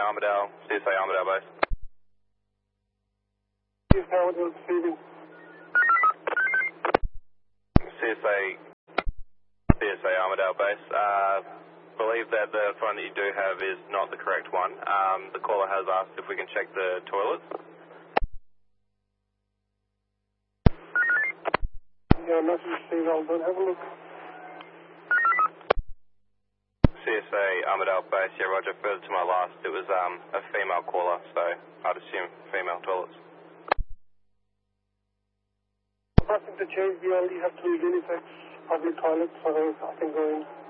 Armidale, CSA Armidale base. CSA Armidale receiving. CSA Armidale base. Believe that the phone that you do have is not the correct one. The caller has asked if we can check the toilets. Yeah, message received. I'll go and have a look. CSA Armidale base, yeah, roger. Further to my last, it was a female caller, so I'd assume female toilets. Nothing to change. We only have 2 unisex public toilets, so I can go in.